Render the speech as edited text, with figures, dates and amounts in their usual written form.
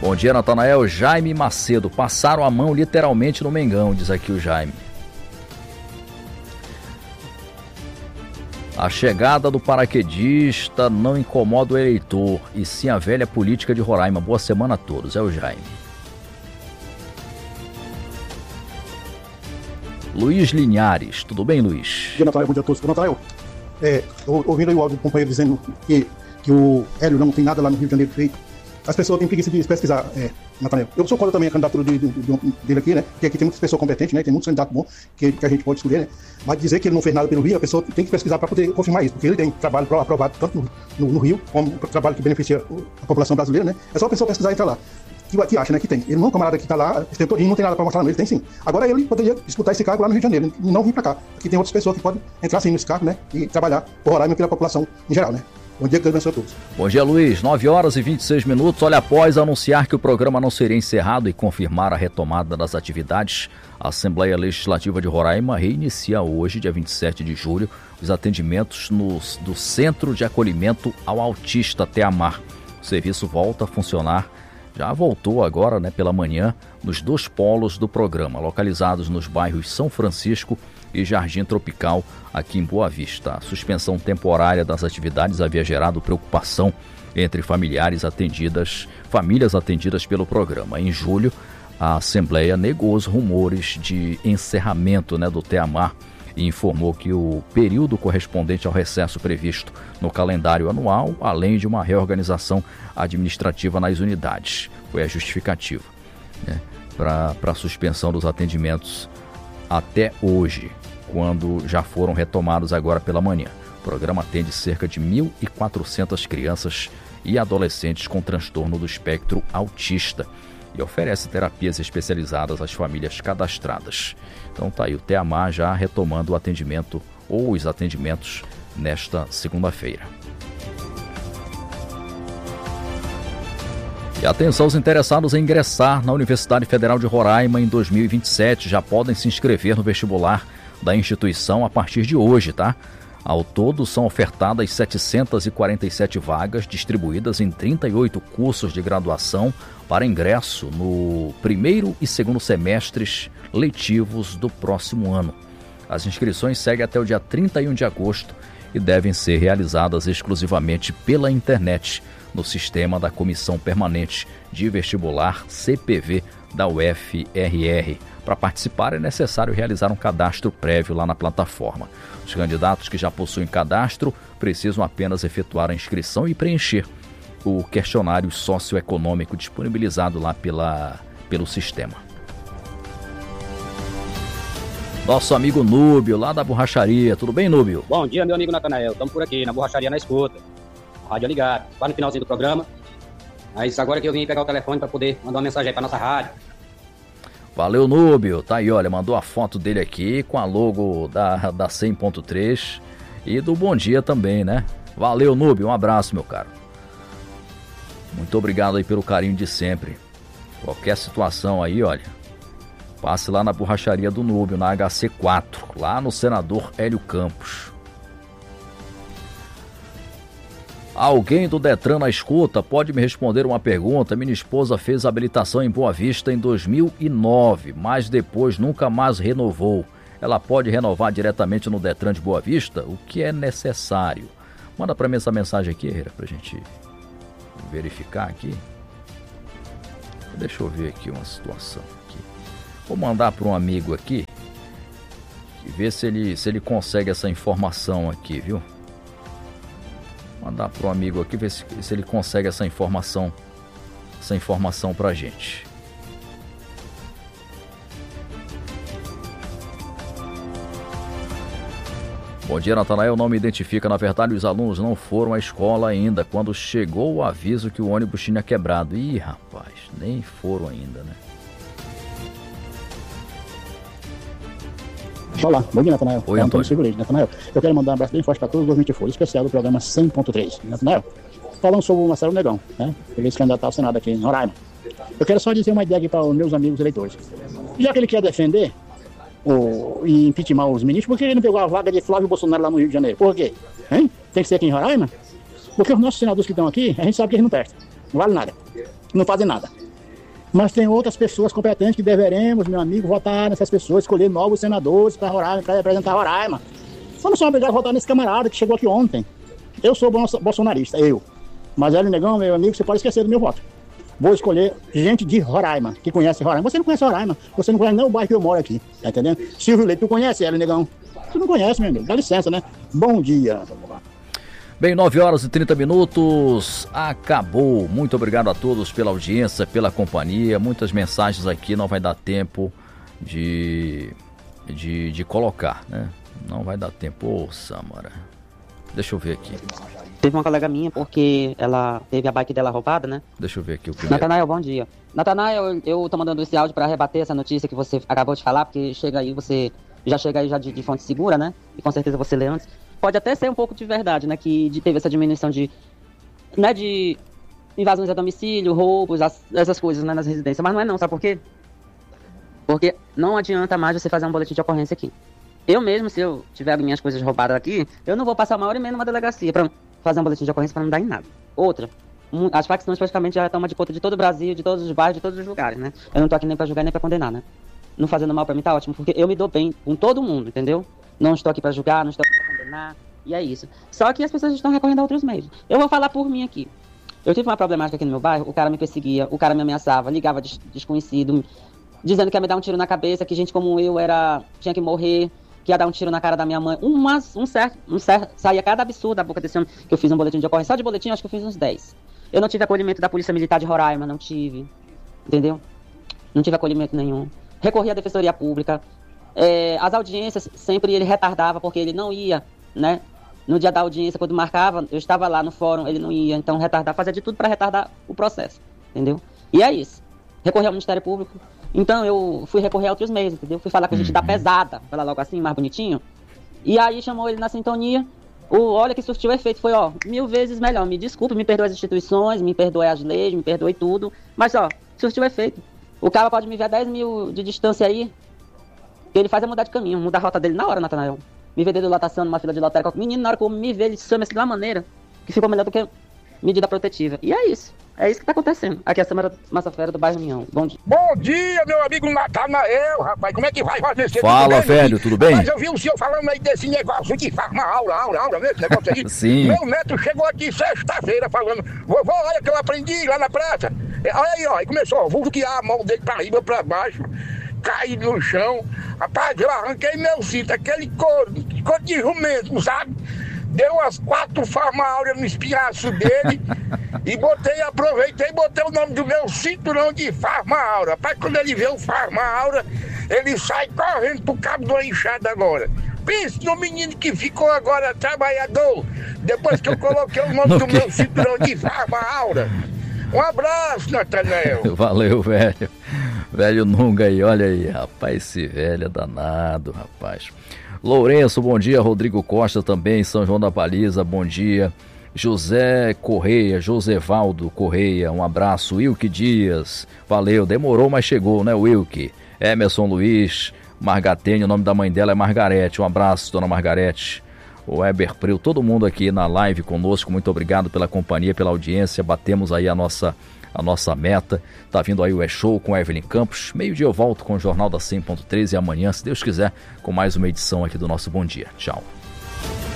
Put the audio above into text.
Bom dia, Natanael. Jaime Macedo. Passaram a mão literalmente no Mengão, diz aqui o Jaime. A chegada do paraquedista não incomoda o eleitor, e sim a velha política de Roraima. Boa semana a todos. É o Jaime. Luiz Linhares. Tudo bem, Luiz? Bom dia, Natanael. Bom dia a todos. Natanael, ouvindo aí o áudio do companheiro dizendo que o Hélio não tem nada lá no Rio de Janeiro feito, as pessoas têm preguiça de pesquisar, Natanael. Eu sou contra também a candidatura dele aqui, né? Porque aqui tem muitas pessoas competentes, né? Tem muitos candidatos bons que a gente pode escolher, né? Mas dizer que ele não fez nada pelo Rio, a pessoa tem que pesquisar para poder confirmar isso, porque ele tem trabalho aprovado tanto no Rio, como trabalho que beneficia a população brasileira, né? É só a pessoa pesquisar e entrar lá. Que acha, né, que tem. Ele não é um camarada que está lá, esse tempo todo, não tem nada para mostrar, não. Ele tem sim. Agora ele poderia disputar esse cargo lá no Rio de Janeiro e não vir para cá. Aqui tem outras pessoas que podem entrar sim nesse cargo, né? E trabalhar por Roraima e pela população em geral, né? Bom dia, que Deus abençoe a todos. Bom dia, Luiz. 9 horas e 26 minutos. Olha, após anunciar que o programa não seria encerrado e confirmar a retomada das atividades, a Assembleia Legislativa de Roraima reinicia hoje, dia 27 de julho, os atendimentos do Centro de Acolhimento ao Autista Teamar. O serviço volta a funcionar. Já voltou agora, né, pela manhã, nos 2 polos do programa, localizados nos bairros São Francisco e Jardim Tropical, aqui em Boa Vista. A suspensão temporária das atividades havia gerado preocupação entre famílias atendidas pelo programa. Em julho, a Assembleia negou os rumores de encerramento, né, do Teamar e informou que o período correspondente ao recesso previsto no calendário anual, além de uma reorganização administrativa nas unidades. Foi a justificativa, né, para a suspensão dos atendimentos até hoje, quando já foram retomados agora pela manhã. O programa atende cerca de 1.400 crianças e adolescentes com transtorno do espectro autista e oferece terapias especializadas às famílias cadastradas. Então tá aí o Teamar já retomando o atendimento ou os atendimentos nesta segunda-feira. E atenção, os interessados em ingressar na Universidade Federal de Roraima em 2027 já podem se inscrever no vestibular da instituição a partir de hoje, tá? Ao todo, são ofertadas 747 vagas distribuídas em 38 cursos de graduação para ingresso no primeiro e segundo semestres letivos do próximo ano. As inscrições seguem até o dia 31 de agosto e devem ser realizadas exclusivamente pela internet no sistema da Comissão Permanente de Vestibular CPV da UFRR. Para participar é necessário realizar um cadastro prévio lá na plataforma. Os candidatos que já possuem cadastro precisam apenas efetuar a inscrição e preencher o questionário socioeconômico disponibilizado lá pelo sistema. Nosso amigo Núbio, lá da borracharia. Tudo bem, Núbio? Bom dia, meu amigo Natanael. Estamos por aqui, na borracharia, na escuta. Rádio ligado. Quase no finalzinho do programa. Mas agora que eu vim pegar o telefone para poder mandar uma mensagem aí para nossa rádio. Valeu, Núbio. Tá aí, olha, mandou a foto dele aqui com a logo da 100.3 e do Bom Dia também, né? Valeu, Núbio. Um abraço, meu caro. Muito obrigado aí pelo carinho de sempre. Qualquer situação aí, olha, passe lá na borracharia do Núbio, na HC4, lá no Senador Hélio Campos. Alguém do Detran na escuta pode me responder uma pergunta? Minha esposa fez habilitação em Boa Vista em 2009, mas depois nunca mais renovou. Ela pode renovar diretamente no Detran de Boa Vista? O que é necessário? Manda para mim essa mensagem aqui, Herrera, para a gente verificar aqui. Deixa eu ver aqui uma situação aqui. Vou mandar para um amigo aqui e ver se ele consegue essa informação aqui, viu? Mandar para um amigo aqui, ver se ele consegue essa informação pra gente. Bom dia, Natanael. Não me identifica. Na verdade, os alunos não foram à escola ainda quando chegou o aviso que o ônibus tinha quebrado. Ih, rapaz, nem foram ainda, né? Olá, bom dia, Natanael. Oi, Antônio. Natanael, eu quero mandar um abraço bem forte para todos os ouvintes de especial do programa 100.3. Natanael, falando sobre o Marcelo Negão, né? Ele se candidatar ao Senado aqui em Roraima. Eu quero só dizer uma ideia aqui para os meus amigos eleitores. Já que ele quer defender e impeachment os ministros, por que ele não pegou a vaga de Flávio Bolsonaro lá no Rio de Janeiro? Por quê? Hein? Tem que ser aqui em Roraima? Porque os nossos senadores que estão aqui, a gente sabe que eles não prestam. Não vale nada. Não fazem nada. Mas tem outras pessoas competentes que deveremos, meu amigo, votar nessas pessoas, escolher novos senadores para Roraima, para representar Roraima. Só não sou obrigado a votar nesse camarada que chegou aqui ontem. Eu sou bolsonarista, Mas Hélio Negão, meu amigo, você pode esquecer do meu voto. Vou escolher gente de Roraima, que conhece Roraima. Você não conhece Roraima, você não conhece nem o bairro que eu moro aqui, tá entendendo? Silvio Leite, tu conhece Hélio Negão? Tu não conhece, meu amigo, dá licença, né? Bom dia. Bem, 9h30, acabou. Muito obrigado a todos pela audiência, pela companhia. Muitas mensagens aqui, não vai dar tempo de colocar, né? Não vai dar tempo. Ô, Samara, deixa eu ver aqui. Teve uma colega minha, porque ela teve a bike dela roubada, né? Deixa eu ver aqui o primeiro. Natanael, bom dia. Natanael, eu tô mandando esse áudio para rebater essa notícia que você acabou de falar, porque você chega aí de fonte segura, né? E com certeza você lê antes. Pode até ser um pouco de verdade, né? Que teve essa diminuição de invasões a domicílio, roubos, essas coisas, né, nas residências. Mas não é não, sabe por quê? Porque não adianta mais você fazer um boletim de ocorrência aqui. Eu mesmo, se eu tiver minhas coisas roubadas aqui, eu não vou passar 1h30 numa delegacia pra fazer um boletim de ocorrência pra não dar em nada. Outra, as facções praticamente já tomam de conta de todo o Brasil, de todos os bairros, de todos os lugares, né? Eu não tô aqui nem pra julgar, nem pra condenar, né? Não fazendo mal pra mim tá ótimo, porque eu me dou bem com todo mundo, entendeu? Não estou aqui pra julgar, não estou aqui pra condenar, e é isso. Só que as pessoas estão recorrendo a outros meios. Eu vou falar por mim aqui. Eu tive uma problemática aqui no meu bairro, o cara me perseguia, o cara me ameaçava, ligava desconhecido, dizendo que ia me dar um tiro na cabeça, que gente como eu tinha que morrer, que ia dar um tiro na cara da minha mãe. Saía cada absurdo da boca desse homem, que eu fiz um boletim de ocorrência. Só de boletim, acho que eu fiz uns 10. Eu não tive acolhimento da Polícia Militar de Roraima, não tive. Entendeu? Não tive acolhimento nenhum. Recorri à Defensoria Pública. As audiências, sempre ele retardava, porque ele não ia, né? No dia da audiência, quando marcava, eu estava lá no fórum, ele não ia. Então, fazia de tudo para retardar o processo. Entendeu? E é isso. Recorri ao Ministério Público. Então eu fui recorrer a outros meios, entendeu? Fui falar com a gente da pesada, falar logo assim, mais bonitinho. E aí chamou ele na sintonia. Olha que surtiu efeito, foi 1000 vezes melhor. Me desculpe, me perdoe as instituições, me perdoe as leis, me perdoe tudo. Mas surtiu efeito. O cara pode me ver a 10 mil de distância aí. Ele faz mudar de caminho, mudar a rota dele na hora, Natanael. Me ver de lotação numa fila de lotérica. Menino, na hora que eu me ver, ele chama-se de uma maneira que ficou melhor do que medida protetiva. E é isso. É isso que tá acontecendo. Aqui é a Samara Massafera do bairro União. Bom dia. Bom dia, meu amigo Natanael, rapaz. Como é que vai fazer esse Fala, velho, tudo bem? Mas eu vi o senhor falando aí desse negócio de farma aura, esse negócio aí. Sim. Meu neto chegou aqui sexta-feira falando: vovó, olha que eu aprendi lá na praça. Olha aí, e começou, vulguear a mão dele pra riba, pra baixo. Caí no chão. Rapaz, eu arranquei meu cinto, aquele couro de jumento, sabe? Deu umas 4 farmáureas no espinhaço dele e aproveitei e botei o nome do meu cinturão de farmáura. Rapaz, quando ele vê o farmáura, ele sai correndo pro cabo de uma enxada agora. Pense no menino que ficou agora trabalhador, depois que eu coloquei o nome do meu cinturão de farmáura. Um abraço, Natanael. Valeu, velho. Velho Nunga aí, olha aí, rapaz, esse velho é danado, rapaz. Lourenço, bom dia. Rodrigo Costa também, São João da Baliza, bom dia. José Correia, Josevaldo Correia, um abraço. Wilke Dias, valeu, demorou, mas chegou, né, Wilke? Emerson Luiz, Margatene, o nome da mãe dela é Margarete, um abraço, dona Margarete. O Weber Preu, todo mundo aqui na live conosco, muito obrigado pela companhia, pela audiência, batemos aí a nossa meta. Tá vindo aí o E-Show com a Evelyn Campos. Meio-dia eu volto com o Jornal da 100.3 e amanhã, se Deus quiser, com mais uma edição aqui do nosso Bom Dia. Tchau.